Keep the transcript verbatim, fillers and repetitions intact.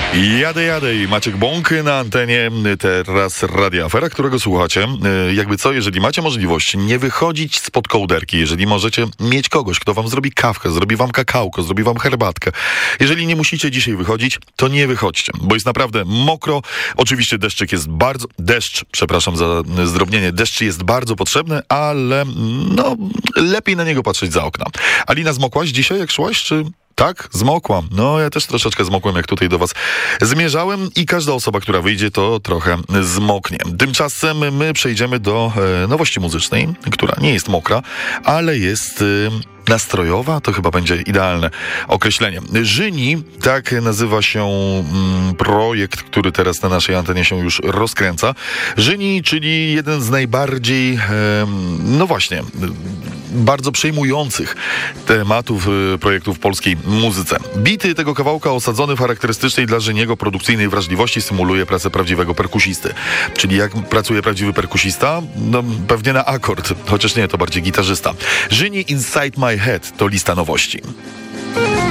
Jadę, jadę i Maciek Bąk na antenie teraz Radia Afera, którego słuchacie. Jakby co, jeżeli macie możliwość nie wychodzić spod kołderki, jeżeli możecie mieć kogoś, kto wam zrobi kawkę, zrobi wam kakałko, zrobi wam herbatkę. Jeżeli nie musicie dzisiaj wychodzić, to nie wychodźcie, bo jest naprawdę mokro. Oczywiście deszczyk jest bardzo... Deszcz, przepraszam za zdrobnienie, deszcz jest bardzo potrzebny, ale no lepiej na niego patrzeć za okna. Alina, zmokłaś dzisiaj, jak szłaś, czy... Tak, zmokłam. No, ja też troszeczkę zmokłem, jak tutaj do was zmierzałem i każda osoba, która wyjdzie, to trochę zmoknie. Tymczasem my przejdziemy do e, nowości muzycznej, która nie jest mokra, ale jest... E, nastrojowa, to chyba będzie idealne określenie. Żyni, tak nazywa się mm, projekt, który teraz na naszej antenie się już rozkręca. Żyni, czyli jeden z najbardziej, e, no właśnie, bardzo przejmujących tematów e, projektów w polskiej muzyce. Bity tego kawałka osadzony w charakterystycznej dla Żyniego produkcyjnej wrażliwości symuluje pracę prawdziwego perkusisty. Czyli jak pracuje prawdziwy perkusista? No pewnie na akord, chociaż nie, to bardziej gitarzysta. Żyni Inside My Head to lista nowości.